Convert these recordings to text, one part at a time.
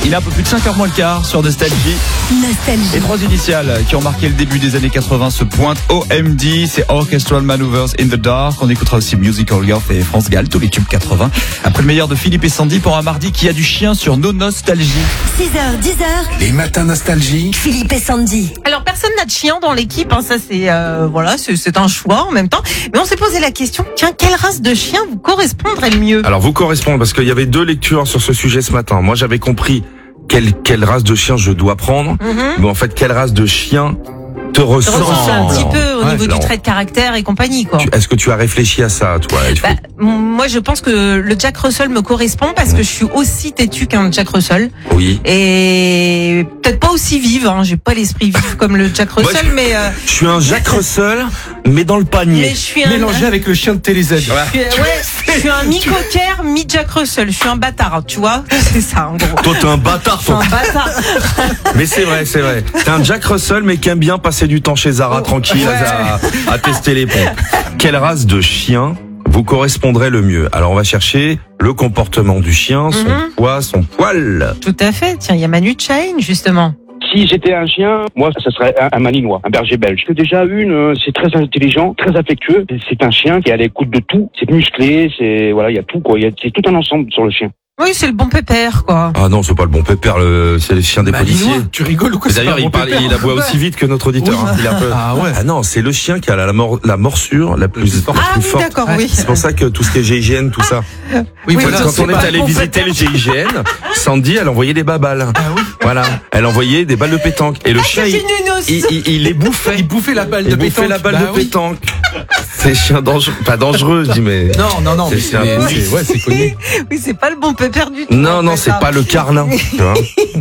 Il est un peu plus de 5h moins le quart sur Nostalgie. Nostalgie. Et 3 initiales qui ont marqué le début des années 80 se pointent. OMD, c'est Orchestral Maneuvers in the Dark. On écoutera aussi Musical Girl et France Gall, tous les tubes 80. Après le meilleur de Philippe et Sandy pour un mardi qui a du chien sur nos Nostalgies. 6h, 10h. Les matins Nostalgie. Philippe et Sandy. Alors personne n'a de chien dans l'équipe, ça c'est voilà, c'est un choix en même temps. Mais on s'est posé la question, tiens, quelle race de chien vous correspondrait le mieux? Alors vous correspondez parce qu'il y avait 2 lectures sur ce sujet ce matin. Moi j'avais compris quelle race de chien je dois prendre, mais en fait quelle race de chien te ressemble Un petit peu au niveau alors, du trait de caractère et compagnie, quoi. Est-ce que tu as réfléchi à ça, toi? Moi, je pense que le Jack Russell me correspond parce que je suis aussi têtue qu'un Jack Russell. Oui. Et peut-être pas aussi vive, j'ai pas l'esprit vif comme le Jack Russell, Moi, mais je suis un Jack Russell, mais dans le panier. mais je suis un Mélangé avec le chien de TéléZ. je suis un mi-cocker, mi-Jack Russell. Je suis un bâtard, tu vois. C'est ça, en gros. Toi, t'es un bâtard, Je suis toi. un bâtard. Mais c'est vrai. T'es un Jack Russell, mais qui aime bien passer du temps chez Zara, tranquille, à tester les pompes. Quelle race de chien vous correspondrait le mieux? Alors, on va chercher le comportement du chien, son poids, son poil. Tout à fait. Tiens, il y a Manu Chain, justement. Si j'étais un chien, moi, ça serait un malinois, un berger belge. J'ai déjà c'est très intelligent, très affectueux. C'est un chien qui est à l'écoute de tout. C'est musclé, il y a tout, quoi. C'est tout un ensemble sur le chien. Oui, c'est le bon pépère, quoi. Ah non, c'est pas le bon pépère, c'est le chien des policiers. Tu rigoles ou quoi? Et d'ailleurs, il aboie aussi vite que notre auditeur. Oui. Il est un peu... Ah non, c'est le chien qui a la morsure la plus Ah oui, forte. d'accord, oui. C'est pour ça que tout ce qui est GIGN, tout ça. Oui, Oui, voilà, Quand c'est on est pas allé bon visiter le GIGN, Sandy, elle envoyait des babales. Ah oui. Voilà. Elle envoyait des balles de pétanque. Et le chien, il les bouffait. Il bouffait la balle de Il pétanque. bouffait la balle Bah de oui. pétanque. C'est chien dangereux. Pas dangereux, je dis, mais... Non, C'est mais un- c'est connu. Oui, c'est pas le bon pépère du tout. Non, c'est pas le carlin. Tu vois.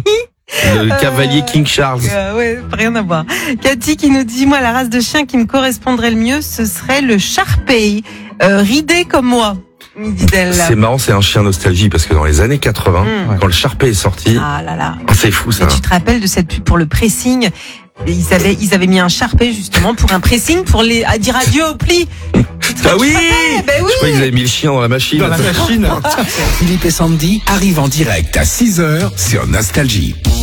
Le cavalier King Charles. Ouais, rien à voir. Cathy qui nous dit, moi, la race de chien qui me correspondrait le mieux, ce serait le Sharpei, ridé comme moi, me dit-elle. C'est marrant, c'est un chien nostalgie parce que dans les années 80, quand le Sharpei est sorti, Ah là là. c'est fou ça. Et tu te rappelles de cette pub pour le pressing? Et ils avaient mis un Sharpei justement pour un pressing à dire adieu au pli. Ah oui, Ben oui. Je croyais qu'ils avaient mis le chien dans la machine. Dans la machine. Philippe et Sandy arrivent en direct à 6h sur Nostalgie.